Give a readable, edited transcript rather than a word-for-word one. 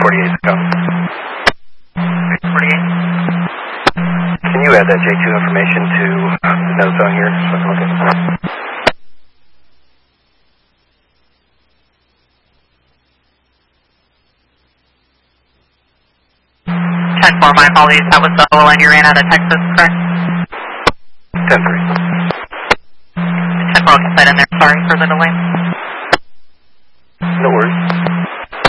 348 go. 348. Can you add that J2 information to the node zone here? So I can look at it. My apologies, that was the OLN you ran out of Texas, correct? 10-3. 10-4, get that in there, sorry for the delay.